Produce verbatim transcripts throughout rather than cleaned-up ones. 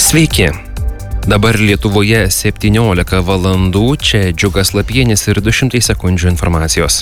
Sveiki. Dabar Lietuvoje septyniolika valandų, čia Džiugas Lapienis ir du šimtai sekundžių informacijos.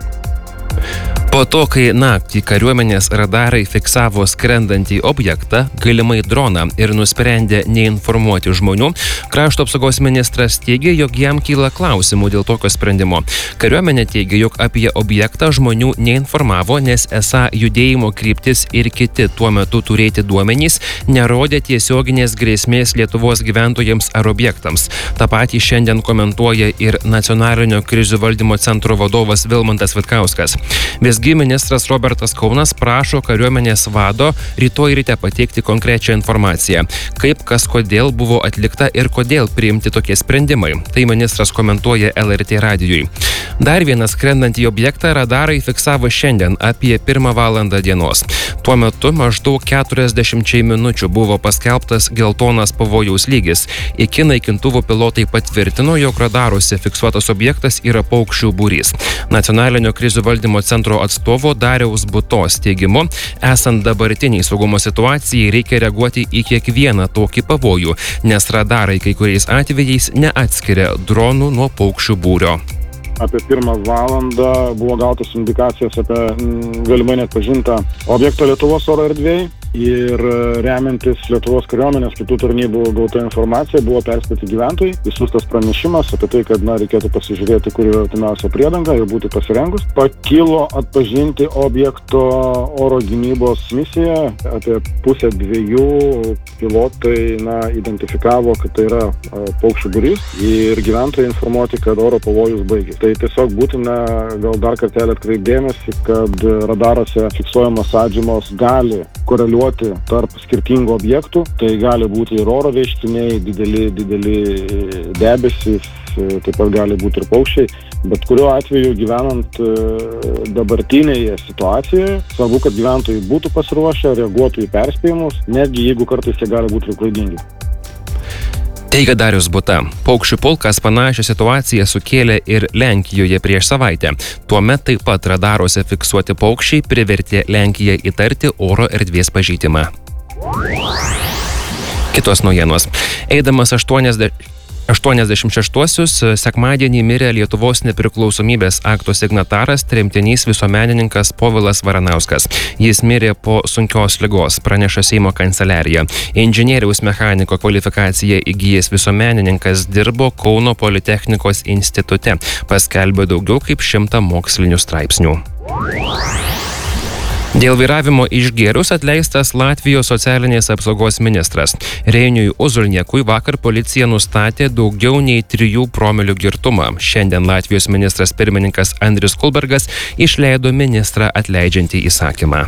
Po to, kai naktį kariuomenės radarai fiksavo skrendantį objektą, galimai droną, ir nusprendė neinformuoti žmonių, krašto apsaugos ministras teigė, jog jam kyla klausimų dėl tokio sprendimo. Kariuomenė teigė, jog apie objektą žmonių neinformavo, nes esą judėjimo kryptis ir kiti tuo metu turėti duomenys nerodė tiesioginės grėsmės Lietuvos gyventojams ar objektams. Ta patį šiandien komentuoja ir Nacionalinio krizių valdymo centro vadovas Vilmantas Vitkauskas. Visgi ministras Robertas Kaunas prašo kariuomenės vado rytoj ryte pateikti konkrečią informaciją, kaip, kas, kodėl buvo atlikta ir kodėl priimti tokie sprendimai. Tai ministras komentuoja L R T radijui. Dar vieną skrendantį objektą radarai fiksavo šiandien apie pirmą valandą dienos. Tuo metu maždaug keturiasdešimčiai minučių buvo paskelbtas geltonas pavojaus lygis. Iki naikintuvų pilotai patvirtino, jog radaruose fiksuotas objektas yra paukščių būrys. Nacionalinio krizių valdymo centro atstovo Dariaus Butos teigimu, esant dabartiniai saugumo situacijai reikia reaguoti į kiekvieną tokį pavojų, nes radarai kai kuriais atvejais neatskiria dronų nuo paukščių būrio. Apie pirmą valandą buvo gautos indikacijos apie galimai neatpažintą objektą Lietuvos oro erdvėje. Ir remiantis Lietuvos kariuomenės kitų tarnybų gauta informacija buvo perspėti gyventojai, išsiųstas pranešimas apie tai, kad na, reikėtų pasižiūrėti, kur yra artimiausia priedanga ir būti pasirengus. Pakilo atpažinti objekto oro gynybos misiją, apie pusę dviejų pilotai na, identifikavo, kad tai yra paukščių būrys ir gyventojai informuoti, kad oro pavojus baigėsi. Tai tiesiog būtina gal dar kartelį atkreipdėmėsi, kad radaruose fiksuojamos atžymos gali koreliuoti tarp skirtingų objektų. Tai gali būti ir oro reiškiniai, dideli, dideli debesys, taip pat gali būti ir paukščiai. Bet kuriuo atveju gyvenant dabartinėje situacijoje, svarbu, kad gyventojai būtų pasiruošę, reaguotų į perspėjimus, netgi jeigu kartais jie gali būti ir klaidingi. Teigia Darius Buta. Paukščių pulkas panašią situaciją sukėlė ir Lenkijoje prieš savaitę. Tuomet taip pat radaruose fiksuoti paukščiai privertė Lenkiją įtarti oro erdvės pažeidimą. Kitos naujienos. Eidamas aštuoniasdešimt šeštuosius sekmadienį mirė Lietuvos nepriklausomybės akto signataras, tremtinys visuomenininkas Povilas Varanauskas. Jis mirė po sunkios ligos, praneša Seimo kanceliarija. Inžinieriaus mechaniko kvalifikaciją įgijęs visuomenininkas dirbo Kauno Politechnikos institute. Paskelbė daugiau kaip šimtą mokslinių straipsnių. Dėl vairavimo išgėrus atleistas Latvijos socialinės apsaugos ministras. Reiniui Uzulniekui vakar policija nustatė daugiau nei trijų promilių girtumą. Šiandien Latvijos ministras pirmininkas Andris Kulbergas išleido ministrą atleidžiantį įsakymą.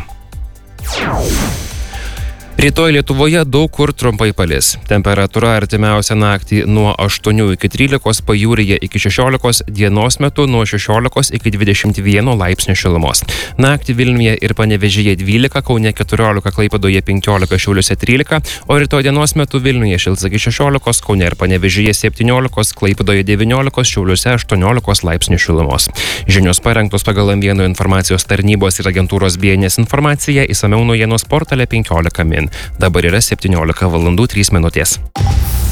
Rytoj Lietuvoje daug kur trumpai palis. Temperatūra artimiausią naktį nuo aštuonių iki trylikos, pajūryje iki šešiolikos, dienos metu nuo šešiolikos iki dvidešimt vieno laipsnio šilumos. Naktį Vilniuje ir Panevėžyje dvylika, Kaune keturiolika, Klaipėdoje penkiolika, Šiauliuose trylika, o rytoj dienos metu Vilniuje šils iki šešiolikos, Kaune ir Panevėžyje septyniolikos, Klaipėdoje devyniolikos, Šiauliuose aštuoniolikos laipsnių šilumos. Žinios parengtos pagal M vienas informacijos tarnybos ir agentūros B N S informaciją, išsamiau naujienos portale penkiolika min. Dabar yra septyniolika valandų trys minutės.